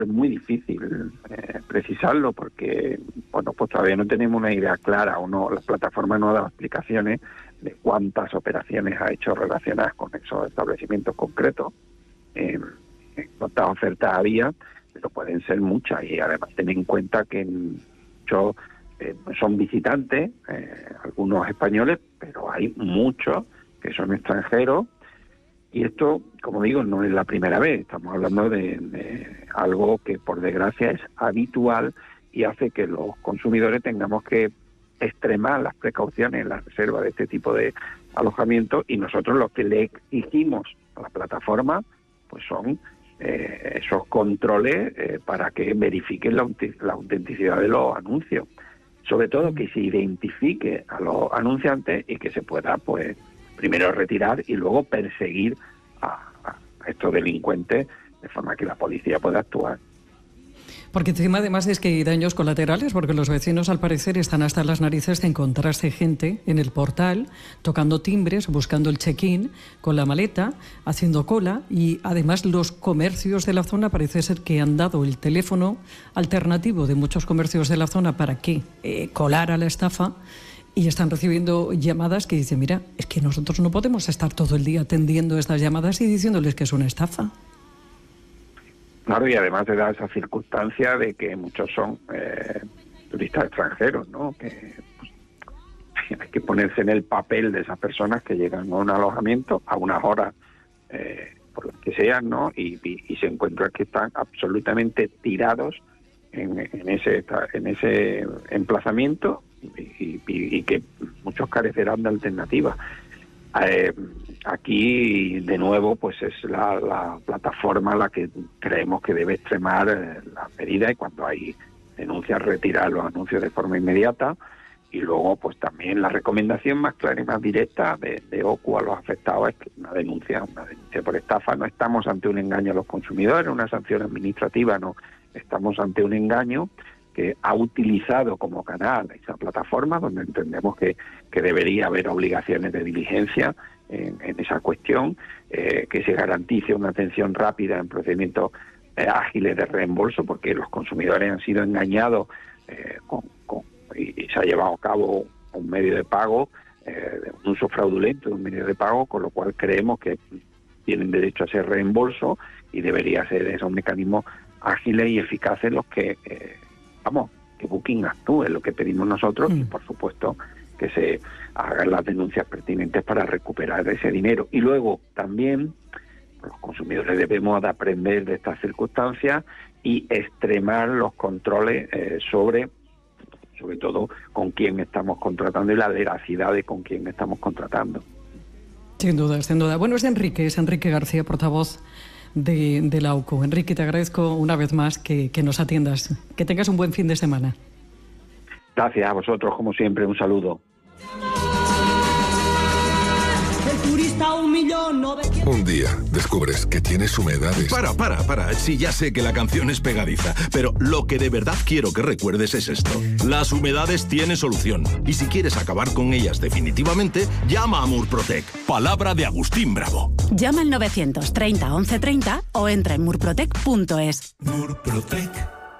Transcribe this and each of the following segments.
es muy difícil precisarlo porque, bueno, pues todavía no tenemos una idea clara o no, la plataforma no ha dado explicaciones de cuántas operaciones ha hecho relacionadas con esos establecimientos concretos, cuántas ofertas había, pero pueden ser muchas y además ten en cuenta que muchos son visitantes, algunos españoles, pero hay muchos que son extranjeros. Y esto, como digo, no es la primera vez. Estamos hablando de algo que, por desgracia, es habitual y hace que los consumidores tengamos que extremar las precauciones en la reserva de este tipo de alojamientos. Y nosotros lo que le exigimos a la plataforma pues son esos controles para que verifiquen la autenticidad de los anuncios. Sobre todo que se identifique a los anunciantes y que se pueda, pues, primero retirar y luego perseguir a estos delincuentes de forma que la policía pueda actuar. Porque encima además es que hay daños colaterales, porque los vecinos al parecer están hasta las narices de encontrarse gente en el portal, tocando timbres, buscando el check-in con la maleta, haciendo cola, y además los comercios de la zona parece ser que han dado el teléfono alternativo de muchos comercios de la zona para que colara la estafa. Y están recibiendo llamadas que dicen, mira, es que nosotros no podemos estar todo el día atendiendo estas llamadas y diciéndoles que es una estafa. Claro, y además se da esa circunstancia de que muchos son turistas extranjeros, ¿no? Que pues, hay que ponerse en el papel de esas personas que llegan a un alojamiento a unas horas, por las que sean, ¿no? Y se encuentran que están absolutamente tirados en ese emplazamiento, y que muchos carecerán de alternativas. Aquí, de nuevo, pues es la plataforma la que creemos que debe extremar la medida, y cuando hay denuncias, retirar los anuncios de forma inmediata. Y luego, pues también la recomendación más clara y más directa de OCU a los afectados es que una denuncia por estafa. No estamos ante un engaño a los consumidores, una sanción administrativa, no. Estamos ante un engaño que ha utilizado como canal esa plataforma, donde entendemos que debería haber obligaciones de diligencia en esa cuestión, que se garantice una atención rápida en procedimientos ágiles de reembolso, porque los consumidores han sido engañados y se ha llevado a cabo un medio de pago, un uso fraudulento de un medio de pago, con lo cual creemos que tienen derecho a ese reembolso y debería ser esos mecanismos ágiles y eficaces los que que Booking actúe, lo que pedimos nosotros, y por supuesto que se hagan las denuncias pertinentes para recuperar ese dinero. Y luego también los consumidores debemos de aprender de estas circunstancias y extremar los controles sobre todo con quién estamos contratando y la veracidad de con quién estamos contratando. Sin duda, sin duda. Bueno, es Enrique García, portavoz de la OCU. Enrique, te agradezco una vez más que nos atiendas. Que tengas un buen fin de semana. Gracias a vosotros, como siempre, un saludo. Un día descubres que tienes humedades. Para. Sí, ya sé que la canción es pegadiza, pero lo que de verdad quiero que recuerdes es esto. Las humedades tienen solución. Y si quieres acabar con ellas definitivamente, llama a Murprotec. Palabra de Agustín Bravo. Llama al 930 1130 o entra en murprotec.es. Murprotec.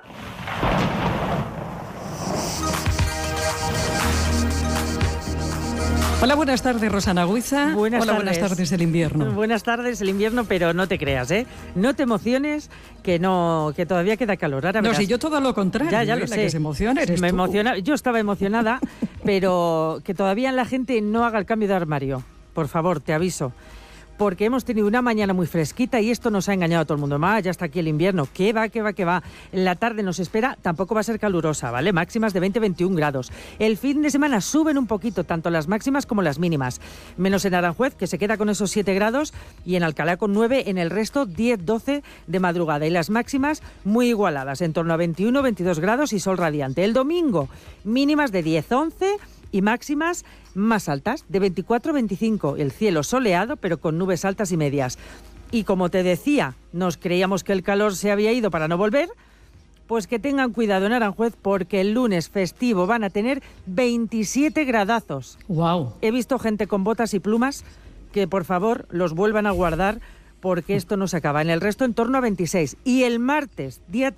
Hola, buenas tardes, Rosana Guiza. Buenas tardes, el invierno. Buenas tardes, el invierno, pero no te creas, ¿eh? No te emociones, que todavía queda calor. Ahora verás. No, si yo todo lo contrario. Ya lo la sé. Que se emociona eres tú. Yo estaba emocionada, pero que todavía la gente no haga el cambio de armario. Por favor, te aviso. Porque hemos tenido una mañana muy fresquita y esto nos ha engañado a todo el mundo. Ya está aquí el invierno. ¿Qué va? La tarde nos espera, tampoco va a ser calurosa, ¿vale? Máximas de 20-21 grados. El fin de semana suben un poquito, tanto las máximas como las mínimas. Menos en Aranjuez, que se queda con esos 7 grados, y en Alcalá con 9, en el resto 10-12 de madrugada. Y las máximas muy igualadas, en torno a 21-22 grados y sol radiante. El domingo, mínimas de 10-11 y máximas más altas, de 24-25, el cielo soleado, pero con nubes altas y medias. Y como te decía, nos creíamos que el calor se había ido para no volver, pues que tengan cuidado en Aranjuez, porque el lunes festivo van a tener 27 gradazos. ¡Wow! He visto gente con botas y plumas que, por favor, los vuelvan a guardar, porque esto no se acaba. En el resto, en torno a 26. Y el martes, día